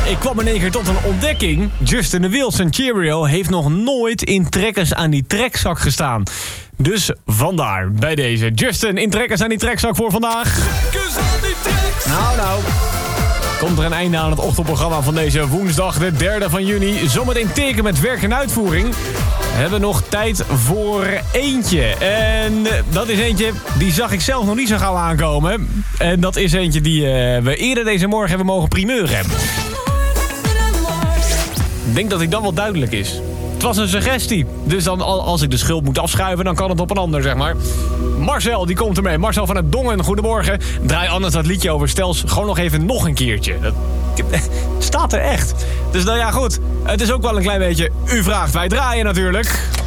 Ik kwam in één keer tot een ontdekking. Justin de Wilson Cheerio heeft nog nooit in Trekkers aan die trekzak gestaan. Dus vandaar bij deze. Justin in Trekkers aan die trekzak voor vandaag. Trekkers aan die trekzak. Nou. Komt er een einde aan het ochtendprogramma van deze woensdag, de 3e van juni. Zometeen teken met werk en uitvoering. We hebben nog tijd voor eentje. En dat is eentje, die zag ik zelf nog niet zo gauw aankomen. En dat is eentje die we eerder deze morgen hebben mogen primeuren. Ik denk dat hij dan wel duidelijk is. Het was een suggestie. Dus dan, als ik de schuld moet afschuiven, dan kan het op een ander, zeg maar. Marcel, die komt ermee. Marcel van het Dongen, goedemorgen. Draai anders dat liedje over Stels gewoon nog een keertje. Dat staat er echt. Dus nou ja, goed. Het is ook wel een klein beetje u vraagt, wij draaien natuurlijk.